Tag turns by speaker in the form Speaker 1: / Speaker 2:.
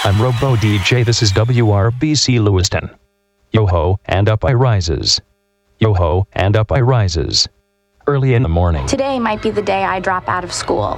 Speaker 1: I'm Robo DJ. This is WRBC Lewiston. Yo-ho, and up I rises. Yo-ho, and up I rises. Early in the morning.
Speaker 2: Today might be the day I drop out of school.